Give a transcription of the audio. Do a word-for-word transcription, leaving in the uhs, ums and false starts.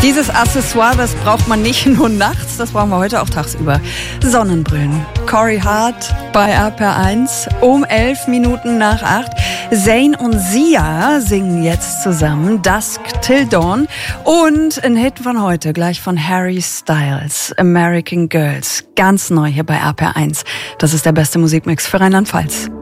Dieses Accessoire, das braucht man nicht nur nachts, das brauchen wir heute auch tagsüber. Sonnenbrillen. Corey Hart bei R P R eins um elf Minuten nach acht. Zayn und Sia singen jetzt zusammen Dusk Till Dawn. Und ein Hit von heute, gleich von Harry Styles, American Girls. Ganz neu hier bei R P R eins. Das ist der beste Musikmix für Rheinland-Pfalz.